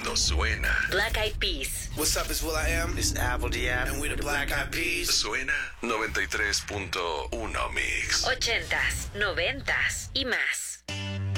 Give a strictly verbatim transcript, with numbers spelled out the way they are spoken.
cuando suena. Black Eyed Peas. What's up, it's Will I Am. This is Apple Diab. And we the Black Eyed Peas. Suena noventa y tres punto uno Mix. Ochentas, noventas y más.